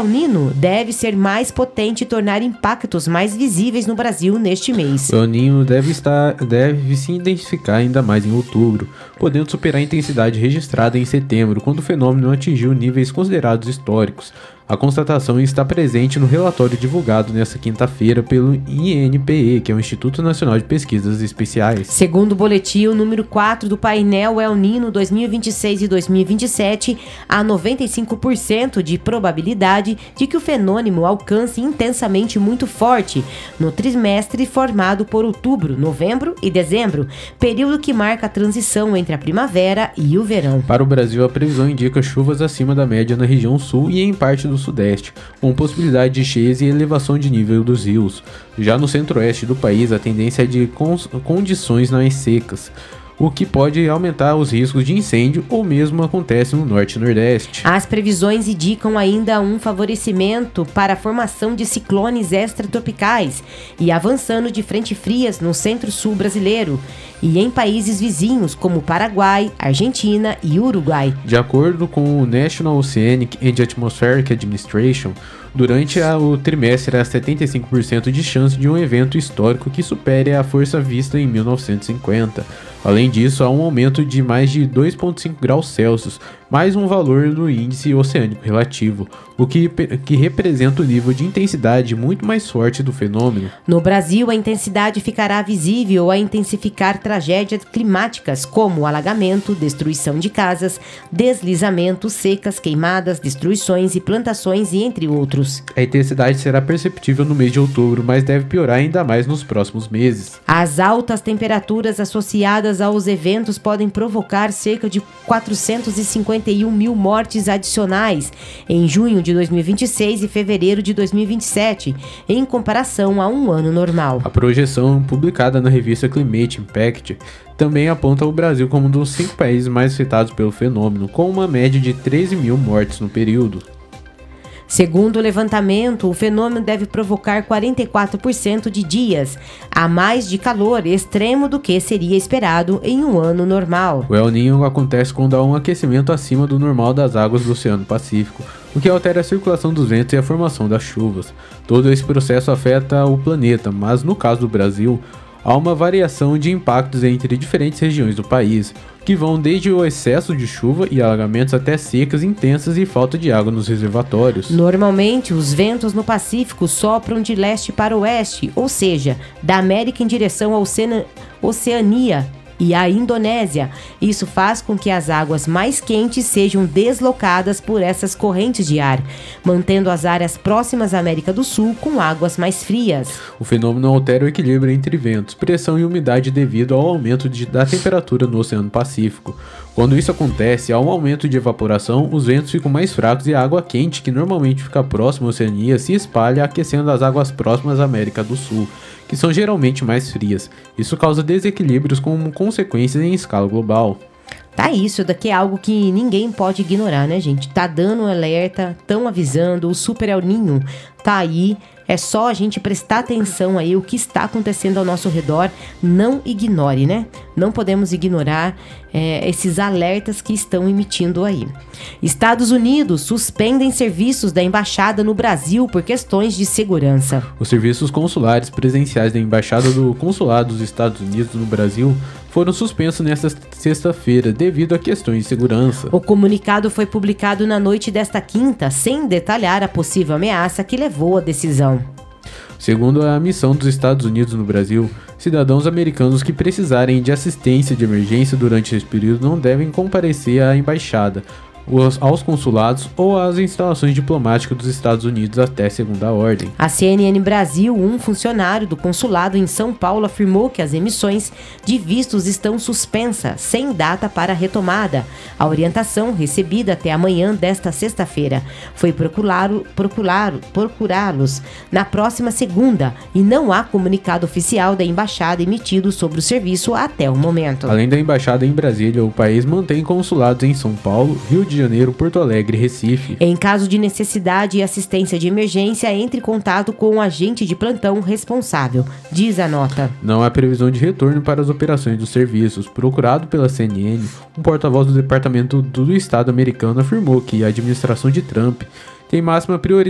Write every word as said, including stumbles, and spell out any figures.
El Niño deve ser mais potente e tornar impactos mais visíveis no Brasil neste mês. O El Niño deve, estar, deve se intensificar ainda mais em outubro, podendo superar a intensidade registrada em setembro, quando o fenômeno atingiu níveis considerados históricos. A constatação está presente no relatório divulgado nesta quinta-feira pelo I N P E, que é o Instituto Nacional de Pesquisas Especiais. Segundo o boletim número quatro do painel El Niño dois mil e vinte e seis e dois mil e vinte e sete, há noventa e cinco por cento de probabilidade de que o fenômeno alcance intensamente muito forte no trimestre formado por outubro, novembro e dezembro, período que marca a transição entre a primavera e o verão. Para o Brasil, a previsão indica chuvas acima da média na região sul e em parte do sudeste, com possibilidade de cheias e elevação de nível dos rios. Já no centro-oeste do país, a tendência é de condições mais secas, o que pode aumentar os riscos de incêndio, ou mesmo acontece no norte e nordeste. As previsões indicam ainda um favorecimento para a formação de ciclones extratropicais e avançando de frente frias no centro-sul brasileiro e em países vizinhos como Paraguai, Argentina e Uruguai. De acordo com o National Oceanic and Atmospheric Administration, durante a, o trimestre há setenta e cinco por cento de chance de um evento histórico que supere a força vista em mil novecentos e cinquenta. Além disso, há um aumento de mais de dois vírgula cinco graus Celsius, mais um valor do índice oceânico relativo, o que, que representa o nível de intensidade muito mais forte do fenômeno. No Brasil, a intensidade ficará visível a intensificar tragédias climáticas como alagamento, destruição de casas, deslizamento, secas, queimadas, destruições e plantações, e entre outros. A intensidade será perceptível no mês de outubro, mas deve piorar ainda mais nos próximos meses. As altas temperaturas associadas aos eventos podem provocar cerca de quatrocentos e cinquenta e um mil mortes adicionais em junho de dois mil e vinte e seis e fevereiro de dois mil e vinte e sete, em comparação a um ano normal. A projeção publicada na revista Climate Impact também aponta o Brasil como um dos cinco países mais afetados pelo fenômeno, com uma média de treze mil mortes no período. Segundo o levantamento, o fenômeno deve provocar quarenta e quatro por cento de dias a mais de calor extremo do que seria esperado em um ano normal. O El Niño acontece quando há um aquecimento acima do normal das águas do Oceano Pacífico, o que altera a circulação dos ventos e a formação das chuvas. Todo esse processo afeta o planeta, mas no caso do Brasil, há uma variação de impactos entre diferentes regiões do país, que vão desde o excesso de chuva e alagamentos até secas intensas e falta de água nos reservatórios. Normalmente, os ventos no Pacífico sopram de leste para oeste, ou seja, da América em direção à Oceana- Oceania e à Indonésia. Isso faz com que as águas mais quentes sejam deslocadas por essas correntes de ar, mantendo as áreas próximas à América do Sul com águas mais frias. O fenômeno altera o equilíbrio entre ventos, pressão e umidade devido ao aumento de, da temperatura no Oceano Pacífico. Quando isso acontece, há um aumento de evaporação, os ventos ficam mais fracos e a água quente, que normalmente fica próxima à Oceania, se espalha, aquecendo as águas próximas à América do Sul, que são geralmente mais frias. Isso causa desequilíbrios como consequências em escala global. Tá, isso daqui é algo que ninguém pode ignorar, né, gente? Tá dando um alerta, tão avisando, o Super El Niño tá aí. É só a gente prestar atenção aí o que está acontecendo ao nosso redor. Não ignore, né? Não podemos ignorar é, esses alertas que estão emitindo aí. Estados Unidos suspendem serviços da embaixada no Brasil por questões de segurança. Os serviços consulares presenciais da embaixada do Consulado dos Estados Unidos no Brasil foram suspensos nesta sexta-feira devido a questões de segurança. O comunicado foi publicado na noite desta quinta, sem detalhar a possível ameaça que levou à decisão. Segundo a missão dos Estados Unidos no Brasil, cidadãos americanos que precisarem de assistência de emergência durante esse período não devem comparecer à embaixada, aos consulados ou às instalações diplomáticas dos Estados Unidos até segunda ordem. A C N N Brasil, um funcionário do consulado em São Paulo, afirmou que as emissões de vistos estão suspensas, sem data para retomada. A orientação, recebida até amanhã desta sexta-feira, foi procurá-los procurar, procurá-los na próxima segunda, e não há comunicado oficial da embaixada emitido sobre o serviço até o momento. Além da embaixada em Brasília, o país mantém consulados em São Paulo, Rio de Janeiro, Porto Alegre e Recife. Em caso de necessidade e assistência de emergência, entre em contato com o agente de plantão responsável, diz a nota. Não há previsão de retorno para as operações dos serviços. Procurado pela C N N, um porta-voz do Departamento do Estado americano afirmou que a administração de Trump tem máxima prioridade